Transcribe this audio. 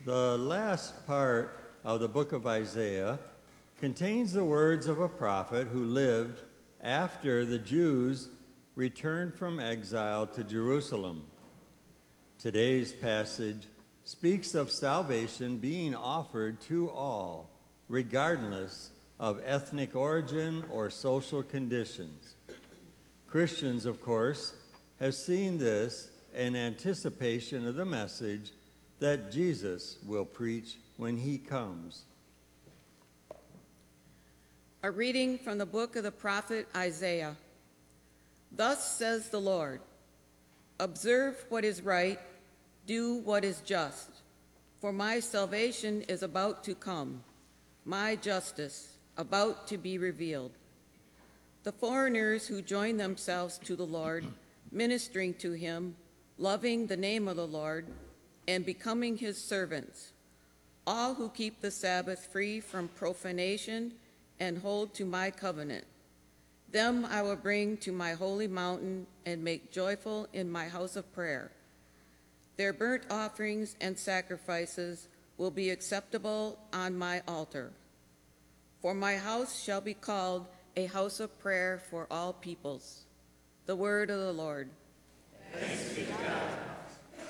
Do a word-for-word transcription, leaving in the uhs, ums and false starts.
The last part of the book of Isaiah contains the words of a prophet who lived after the Jews returned from exile to Jerusalem. Today's passage speaks of salvation being offered to all, regardless of ethnic origin or social conditions. Christians, of course, have seen this in anticipation of the message that Jesus will preach when he comes. A reading from the book of the prophet Isaiah. Thus says the Lord, observe what is right, do what is just, for my salvation is about to come, my justice about to be revealed. The foreigners who join themselves to the Lord, ministering to him, loving the name of the Lord, and becoming his servants, all who keep the Sabbath free from profanation and hold to my covenant. Them I will bring to my holy mountain and make joyful in my house of prayer. Their burnt offerings and sacrifices will be acceptable on my altar. For my house shall be called a house of prayer for all peoples. The word of the Lord. Thanks be to God.